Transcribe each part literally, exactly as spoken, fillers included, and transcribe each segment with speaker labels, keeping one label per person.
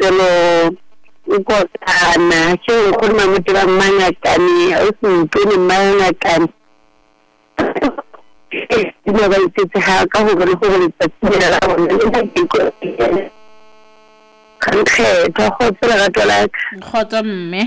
Speaker 1: Telo ukosana ke go nna mo tla mangakane o se mpone mangakane ina ba itse ha ka go re go re tsela la bona le ke ko kan kgetho go tsela ga tola
Speaker 2: kgotsa mme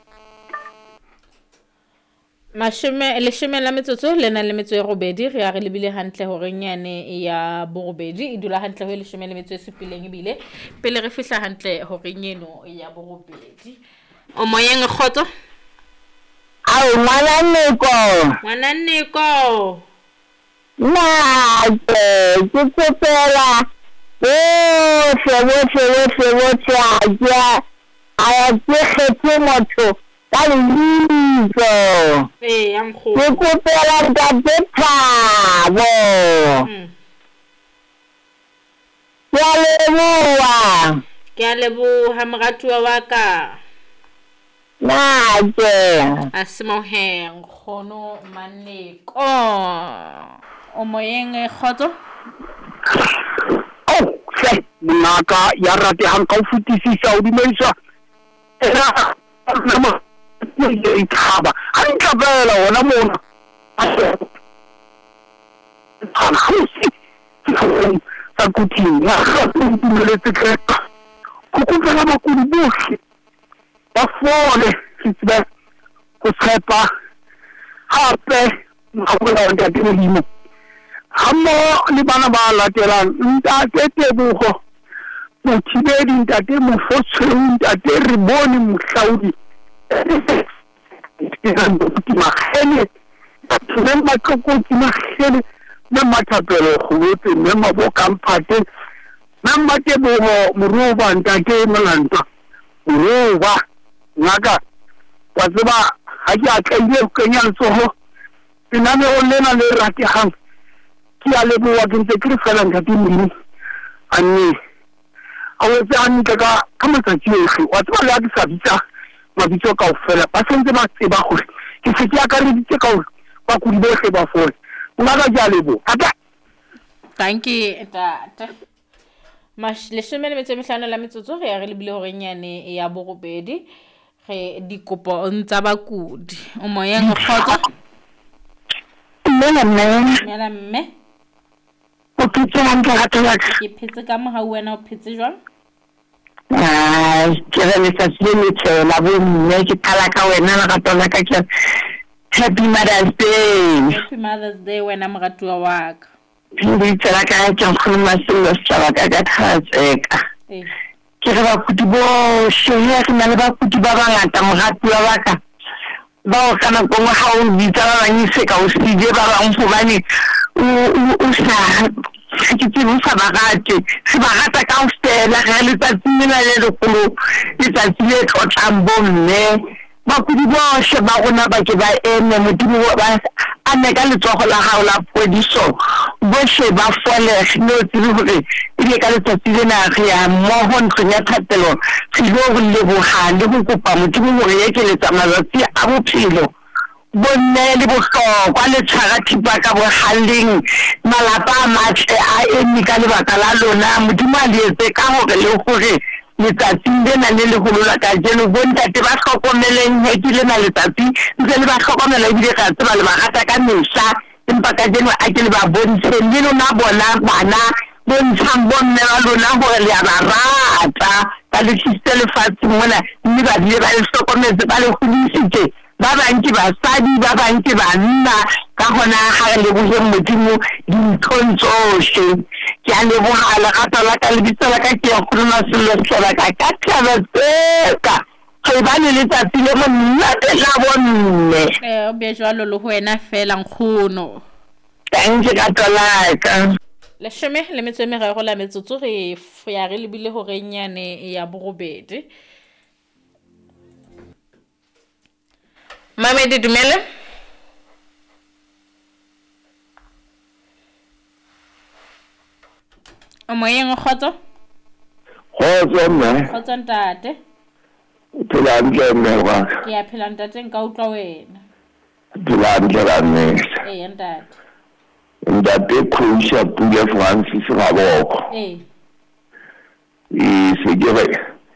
Speaker 2: mashome le sheme la metsotso le na le metso e robedi re a re lebile hantle hore nyane ya borobedi e dula hantle ho le sheme le metso e sepileng e bile pele re fihla hantle hore nyeno ya borobedi o moyeng kgotso
Speaker 1: ao mwananeko
Speaker 2: mwananeko
Speaker 1: na ke ke tsela o sewo sewo sewo tsa a ke khetse motho ka lizo
Speaker 2: eh yang go
Speaker 1: ke kopela ka bethabo ya leboa
Speaker 2: ke a leboha moratuwa wa ka
Speaker 1: na ke
Speaker 2: asimoheng khono maneko o moyeng kgotso
Speaker 1: oh se naka ya rate hang ka futisisa o dimensa era nama e thaba a ntlabela ona mona ana hausi sa kuting ya tumuletse ka go kopela bakudi bohle ba fole sitse go tshepa hape mabula wa dimo hammo le bana ba latelang ntate Tebogo mothibedi ntate Mofotshweu ntate re bone mohlaudi ke magene tsena matloko ke magene le mathapelo go botse mme mabokampate nna Tebogo Moroba ntate Molanta Moroba ngaka wa tseba ha ke a tlaile go kenya letsogo dinane o lena le ratehang ke a leboa ke ntse ke re fela ntate Modimo anne a o tsa nka ka ka matsatsi ohle wa tseba le a di sa bitsa mabitso ka ofela ba sentse ba tseba gore ke se ke ka re ditse ka ba kudi bohle ba fole ngaka ja lebo ata
Speaker 2: thank you tata mash le sheme le metso mehlano la metsotso re a re lebile hore nyane ya borobedi re dikopo ntsa bakudi o moyeng kgotso
Speaker 1: mmela mme
Speaker 2: mmela mme
Speaker 1: o phetse hantle ga tola
Speaker 2: ke phetse ka mo ha wena o phetse jwang
Speaker 1: ah ke re le sa tsile le la bo mme ke tala ka wena ga tola ka ke happy mother's day
Speaker 2: happy mother's day wena moratuwa wa ka
Speaker 1: ndi tsela ka ke go masilo tsela ka ka tseka
Speaker 2: eh
Speaker 1: ke re ba kudi bo sheye ke na le ba kudi ba bangata moratuwa wa ka ba o kana go mo ha o ditsa ba banyise ka o sije ba bang fobane o sa ke tsebo sa bagate se bagata ka o stela ga le tsatsing la le lekolo le tsatsing le tlotlang bomme ba kudi bo she ba gona ba ke ba eme modimo ba a ne ka letsogo la gago la podiso bo she ba fole no tsiri hore ile ka letsatsi le na re ya mmoho ntlong ya thatelo se go le boga le go kopa modimo gore ye ke le tsamayatsi a bophelo bonne le bohlokwa le tshwara thipa ka bohaleng malapa a matle a emi ka lebaka la lona modimo a le etse ka hore le gore letsatsi lena le le holola ka jeno bontate ba hlokomeleng he ke lena letsatsi ntse le ba hlokomela ebile ka tseba le ba gata ka mehla empa ka jeno a ke le ba bontshe le lona bona bana bontshang bomme ba lona hore le a ba rata ka le tshiste lefatshe mona mme ba bile ba le hlokometse ba le hodisitse ba bang ke basadi ba bang ke banna ka hona ha le bue modimo dinthong tsohle ke a leboha le gata la ka lebitso la ka ke ya khuluma selo sela ka ka taba tseka ke ba le letsatsi le monate la bonne
Speaker 2: eh o be jwalo le ho wena fela nkgono
Speaker 1: thank you ka tolaka
Speaker 2: le sheme le metso me ga go la metsotso re ya re lebile hore nyane ya borobedi Mamedi dumele o moyeng kgotso
Speaker 1: kgotso mme
Speaker 2: kgotso ntate
Speaker 1: phela ntle mme wa
Speaker 2: ke ya phela ntate nka utlwa wena
Speaker 1: phela ntle la mme
Speaker 2: eh ntate
Speaker 1: ntate Khusha Pule Francis Raboko
Speaker 2: eh
Speaker 1: e se ke